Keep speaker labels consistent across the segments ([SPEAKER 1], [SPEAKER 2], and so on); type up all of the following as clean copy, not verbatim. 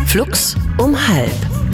[SPEAKER 1] Flux um 12:30.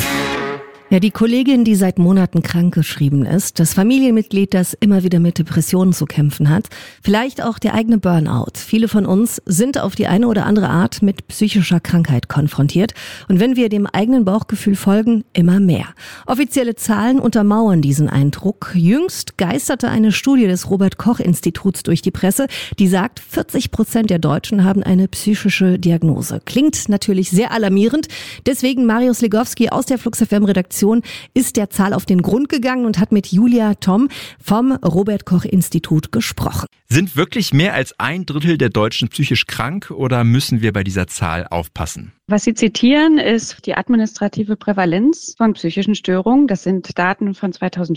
[SPEAKER 2] Ja, die Kollegin, die seit Monaten krankgeschrieben ist, das Familienmitglied, das immer wieder mit Depressionen zu kämpfen hat, vielleicht auch der eigene Burnout. Viele von uns sind auf die eine oder andere Art mit psychischer Krankheit konfrontiert. Und wenn wir dem eigenen Bauchgefühl folgen, immer mehr. Offizielle Zahlen untermauern diesen Eindruck. Jüngst geisterte eine Studie des Robert-Koch-Instituts durch die Presse, die sagt, 40% der Deutschen haben eine psychische Diagnose. Klingt natürlich sehr alarmierend. Deswegen Marius Legowski aus der Flux FM-Redaktion ist der Zahl auf den Grund gegangen und hat mit Julia Thom vom Robert-Koch-Institut gesprochen.
[SPEAKER 3] Sind wirklich mehr als 1/3 der Deutschen psychisch krank oder müssen wir bei dieser Zahl aufpassen?
[SPEAKER 4] Was Sie zitieren, ist die administrative Prävalenz von psychischen Störungen. Das sind Daten von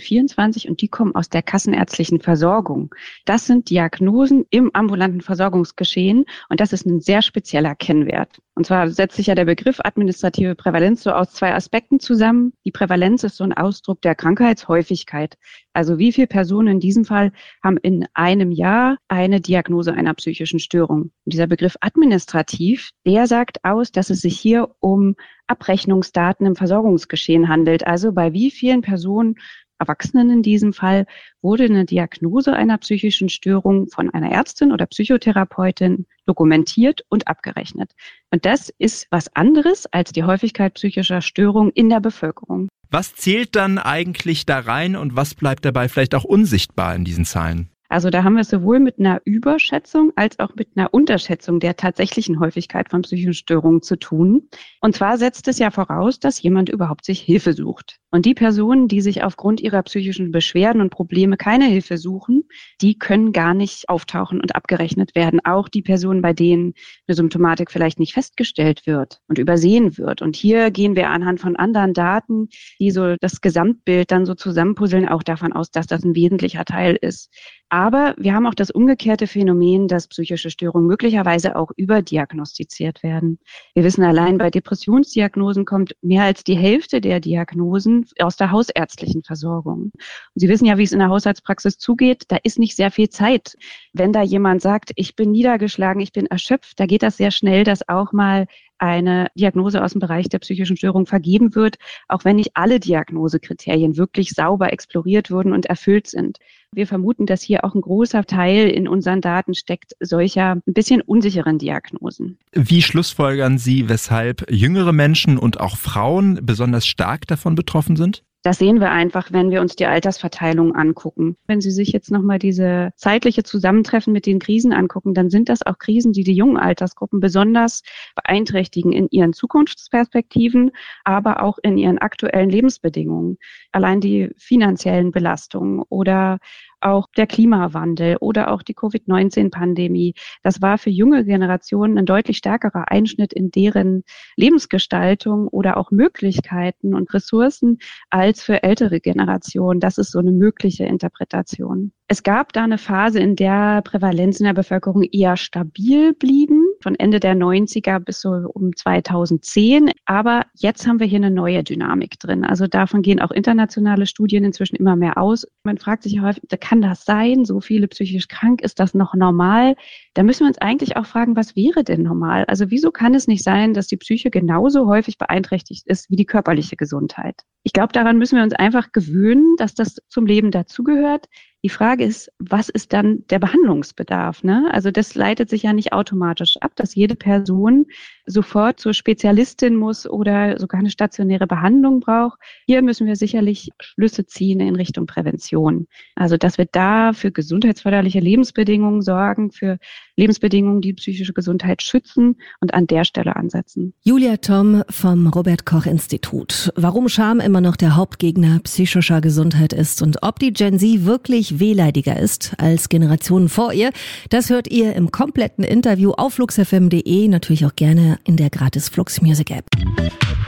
[SPEAKER 4] 2024 und die kommen aus der kassenärztlichen Versorgung. Das sind Diagnosen im ambulanten Versorgungsgeschehen und das ist ein sehr spezieller Kennwert. Und zwar setzt sich ja der Begriff administrative Prävalenz so aus 2 Aspekten zusammen. Die Prävalenz ist so ein Ausdruck der Krankheitshäufigkeit. Also wie viele Personen in diesem Fall haben in einem Jahr eine Diagnose einer psychischen Störung? Und dieser Begriff administrativ, der sagt aus, dass es sich hier um Abrechnungsdaten im Versorgungsgeschehen handelt. Also bei wie vielen Personen, Erwachsenen in diesem Fall, wurde eine Diagnose einer psychischen Störung von einer Ärztin oder Psychotherapeutin dokumentiert und abgerechnet. Und das ist was anderes als die Häufigkeit psychischer Störungen in der Bevölkerung.
[SPEAKER 3] Was zählt dann eigentlich da rein und was bleibt dabei vielleicht auch unsichtbar in diesen Zahlen?
[SPEAKER 4] Also da haben wir es sowohl mit einer Überschätzung als auch mit einer Unterschätzung der tatsächlichen Häufigkeit von psychischen Störungen zu tun. Und zwar setzt es ja voraus, dass jemand überhaupt sich Hilfe sucht. Und die Personen, die sich aufgrund ihrer psychischen Beschwerden und Probleme keine Hilfe suchen, die können gar nicht auftauchen und abgerechnet werden. Auch die Personen, bei denen eine Symptomatik vielleicht nicht festgestellt wird und übersehen wird. Und hier gehen wir anhand von anderen Daten, die so das Gesamtbild dann so zusammenpuzzeln, auch davon aus, dass das ein wesentlicher Teil ist. Aber wir haben auch das umgekehrte Phänomen, dass psychische Störungen möglicherweise auch überdiagnostiziert werden. Wir wissen allein, bei Depressionsdiagnosen kommt mehr als die Hälfte der Diagnosen aus der hausärztlichen Versorgung. Und Sie wissen ja, wie es in der Hausarztpraxis zugeht. Da ist nicht sehr viel Zeit. Wenn da jemand sagt, ich bin niedergeschlagen, ich bin erschöpft, da geht das sehr schnell, dass auch mal eine Diagnose aus dem Bereich der psychischen Störung vergeben wird, auch wenn nicht alle Diagnosekriterien wirklich sauber exploriert wurden und erfüllt sind. Wir vermuten, dass hier auch ein großer Teil in unseren Daten steckt, solcher ein bisschen unsicheren Diagnosen.
[SPEAKER 3] Wie schlussfolgern Sie, weshalb jüngere Menschen und auch Frauen besonders stark davon betroffen sind?
[SPEAKER 4] Das sehen wir einfach, wenn wir uns die Altersverteilung angucken. Wenn Sie sich jetzt nochmal diese zeitliche Zusammentreffen mit den Krisen angucken, dann sind das auch Krisen, die die jungen Altersgruppen besonders beeinträchtigen in ihren Zukunftsperspektiven, aber auch in ihren aktuellen Lebensbedingungen. Allein die finanziellen Belastungen oder auch der Klimawandel oder auch die Covid-19-Pandemie. Das war für junge Generationen ein deutlich stärkerer Einschnitt in deren Lebensgestaltung oder auch Möglichkeiten und Ressourcen als für ältere Generationen. Das ist so eine mögliche Interpretation. Es gab da eine Phase, in der Prävalenzen der Bevölkerung eher stabil blieben, von Ende der 90er bis so um 2010. Aber jetzt haben wir hier eine neue Dynamik drin. Also davon gehen auch internationale Studien inzwischen immer mehr aus. Man fragt sich häufig, kann das sein? So viele psychisch krank, ist das noch normal? Da müssen wir uns eigentlich auch fragen, was wäre denn normal? Also wieso kann es nicht sein, dass die Psyche genauso häufig beeinträchtigt ist wie die körperliche Gesundheit? Ich glaube, daran müssen wir uns einfach gewöhnen, dass das zum Leben dazugehört. Die Frage ist, was ist dann der Behandlungsbedarf? Ne? Also das leitet sich ja nicht automatisch ab, dass jede Person sofort zur Spezialistin muss oder sogar eine stationäre Behandlung braucht. Hier müssen wir sicherlich Schlüsse ziehen in Richtung Prävention. Also dass wir da für gesundheitsförderliche Lebensbedingungen sorgen, für Lebensbedingungen, die psychische Gesundheit schützen und an der Stelle ansetzen.
[SPEAKER 2] Julia Thom vom Robert-Koch-Institut. Warum Scham immer noch der Hauptgegner psychischer Gesundheit ist und ob die Gen Z wirklich wehleidiger ist als Generationen vor ihr, das hört ihr im kompletten Interview auf fluxfm.de, natürlich auch gerne in der gratis Flux Music App.